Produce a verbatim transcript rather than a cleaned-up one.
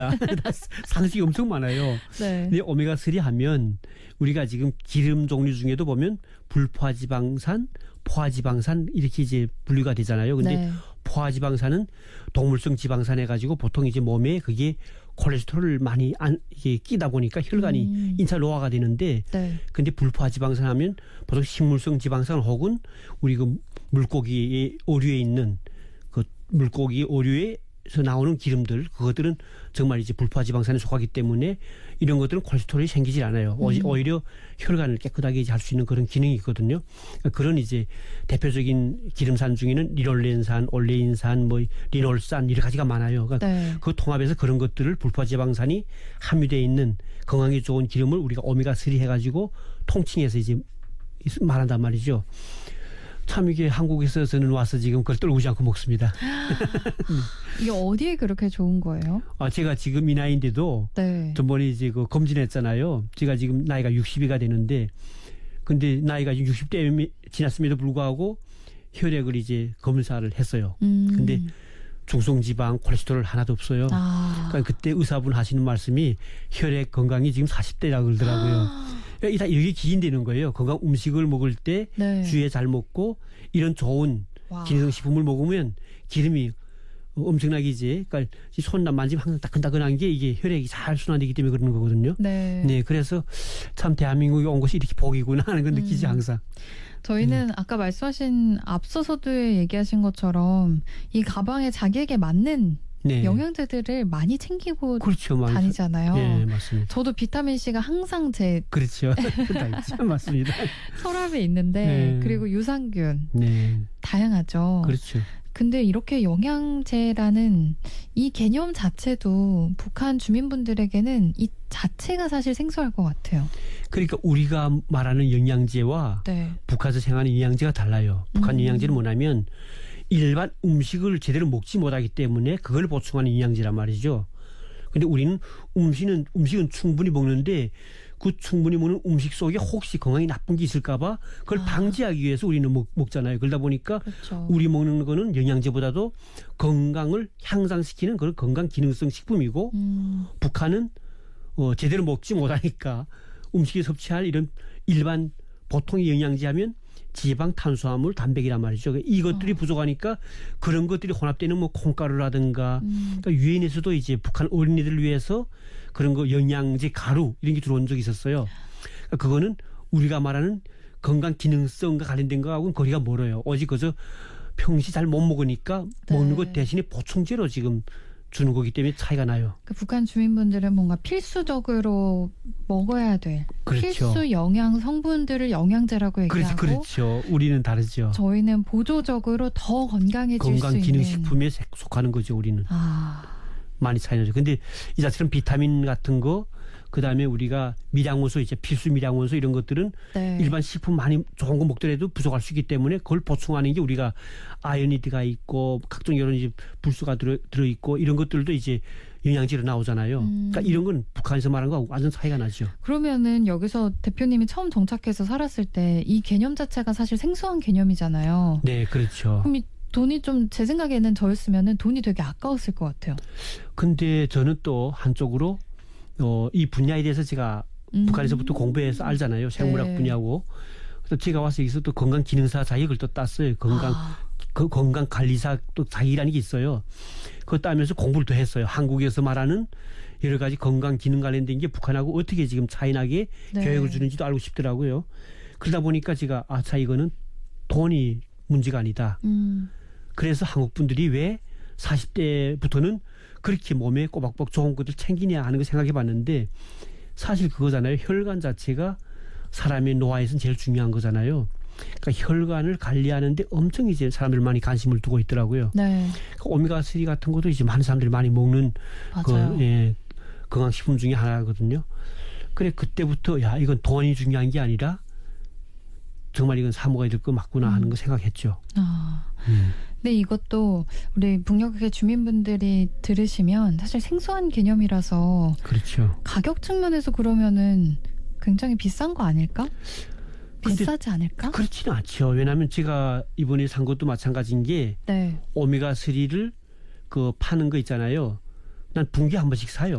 상식이 엄청 많아요. 네. 근데 오메가삼 하면 우리가 지금 기름 종류 중에도 보면 불포화지방산, 포화지방산 이렇게 이제 분류가 되잖아요. 근데 네. 포화지방산은 동물성 지방산 해가지고 보통 이제 몸에 그게 콜레스테롤을 많이 안, 이게 끼다 보니까 혈관이 음. 인차 노화가 되는데 네. 근데 불포화지방산 하면 보통 식물성 지방산 혹은 우리 그 물고기의 오류에 있는 그 물고기 오류에서 나오는 기름들 그것들은 정말 이제 불포화지방산에 속하기 때문에 이런 것들은 콜레스테롤이 생기질 않아요. 음. 오히려 혈관을 깨끗하게 할 수 있는 그런 기능이 있거든요. 그런 이제 대표적인 기름산 중에는 리놀렌산, 올레인산, 뭐 리놀산 여러 가지가 많아요. 그러니까 네. 그 통합에서 그런 것들을 불포화지방산이 함유되어 있는 건강에 좋은 기름을 우리가 오메가삼 해가지고 통칭해서 이제 말한단 말이죠. 참 이게 한국에서 저는 와서 지금 그걸 떨구지 않고 먹습니다. 이게 어디에 그렇게 좋은 거예요? 아, 제가 지금 이 나이인데도 네. 전번에 이제 그 검진했잖아요. 제가 지금 나이가 육십이가 되는데 근데 나이가 지금 육십 대 지났음에도 불구하고 혈액을 이제 검사를 했어요. 음. 근데 중성지방, 콜레스테롤 하나도 없어요. 아. 그러니까 그때 의사분 하시는 말씀이 혈액 건강이 지금 사십 대라고 그러더라고요. 아. 이다 이게 기인되는 거예요. 건강 음식을 먹을 때 네. 주에 잘 먹고 이런 좋은 와. 기능식품을 먹으면 기름이 엄청나게 이제 그러니까 손 만지면 항상 따끈따끈한 게 이게 혈액이 잘 순환되기 때문에 그러는 거거든요. 네. 네, 그래서 참 대한민국에 온 것이 이렇게 복이구나 하는 건 느끼지 음. 항상. 저희는 음. 아까 말씀하신 앞서서도 얘기하신 것처럼 이 가방에 자기에게 맞는 네. 영양제들을 많이 챙기고 그렇죠, 많이. 다니잖아요. 네, 맞습니다. 저도 비타민C가 항상 제 그렇죠. 다 있죠. 맞습니다. 서랍에 있는데 네. 그리고 유산균 네. 다양하죠. 그렇죠. 근데 이렇게 영양제라는 이 개념 자체도 북한 주민분들에게는 이 자체가 사실 생소할 것 같아요. 그러니까 우리가 말하는 영양제와 네. 북한에서 생각하는 영양제가 달라요. 북한 음. 영양제는 뭐냐면 일반 음식을 제대로 먹지 못하기 때문에 그걸 보충하는 영양제란 말이죠. 근데 우리는 음식은, 음식은 충분히 먹는데 그 충분히 먹는 음식 속에 혹시 건강에 나쁜 게 있을까 봐 그걸 아. 방지하기 위해서 우리는 먹, 먹잖아요. 그러다 보니까 그렇죠. 우리 먹는 거는 영양제보다도 건강을 향상시키는 그런 건강 기능성 식품이고 음. 북한은 어, 제대로 먹지 못하니까 음식에 섭취할 이런 일반 보통의 영양제 하면 지방, 탄수화물, 단백이란 말이죠. 이것들이 어. 부족하니까 그런 것들이 혼합되는 뭐 콩가루라든가 음. 그러니까 유엔에서도 이제 북한 어린이들을 위해서 그런 거 영양제 가루 이런 게 들어온 적이 있었어요. 그러니까 그거는 우리가 말하는 건강 기능성과 관련된 거하고는 거리가 멀어요. 오직 그저 평시 잘 못 먹으니까 네. 먹는 것 대신에 보충제로 지금 주는 거기 때문에 차이가 나요. 그 북한 주민분들은 뭔가 필수적으로 먹어야 될 그렇죠. 필수 영양 성분들을 영양제라고 그렇죠, 얘기하고 그렇죠. 우리는 다르죠. 저희는 보조적으로 더 건강해질 수 건강 있는 기능식품에 속하는 거죠. 우리는 아, 많이 차이 나죠. 근데 이 자처럼 비타민 같은 거, 그 다음에 우리가 미량원소 이제 필수 미량원소 이런 것들은 네. 일반 식품 많이 좋은 거 먹더라도 부족할 수 있기 때문에 그걸 보충하는 게 우리가 아연이드가 있고 각종 여러 이제 불수가 들어 들어 있고 이런 것들도 이제 영양제로 나오잖아요. 음. 그러니까 이런 건 북한에서 말한 거하고 완전 차이가 나죠. 그러면은 여기서 대표님이 처음 정착해서 살았을 때 이 개념 자체가 사실 생소한 개념이잖아요. 네, 그렇죠. 그럼 이 돈이 좀 제 생각에는 저였으면은 돈이 되게 아까웠을 것 같아요. 근데 저는 또 한쪽으로 어, 이 분야에 대해서 제가 음. 북한에서부터 공부해서 알잖아요. 생물학 네. 분야고. 그래서 제가 와서 여기서 또 건강기능사 자격을 또 땄어요. 건강, 아. 그 건강관리사 또 자격이라는 게 있어요. 그거 따면서 공부를 또 했어요. 한국에서 말하는 여러 가지 건강기능 관련된 게 북한하고 어떻게 지금 차이나게 네. 교육을 주는지도 알고 싶더라고요. 그러다 보니까 제가 아, 자, 이거는 돈이 문제가 아니다. 음. 그래서 한국 분들이 왜 사십 대부터는 그렇게 몸에 꼬박꼬박 좋은 것들 챙기냐 하는 거 생각해 봤는데 사실 그거잖아요. 혈관 자체가 사람의 노화에서는 제일 중요한 거잖아요. 그러니까 혈관을 관리하는데 엄청 이제 사람들 많이 관심을 두고 있더라고요. 네. 그 오메가삼 같은 것도 이제 많은 사람들이 많이 먹는 맞아요. 그, 예, 건강식품 중에 하나거든요. 그래, 그때부터 야, 이건 돈이 중요한 게 아니라 정말 이건 사 먹어야 될 거 맞구나 음. 하는 거 생각했죠. 아. 음. 근데 이것도 우리 북녘의 주민분들이 들으시면 사실 생소한 개념이라서 그렇죠. 가격 측면에서 그러면은 굉장히 비싼 거 아닐까? 근데 비싸지 않을까? 그렇지는 않죠. 왜냐하면 제가 이번에 산 것도 마찬가지인 게 네. 오메가삼을 그 파는 거 있잖아요. 난 분기에 한 번씩 사요.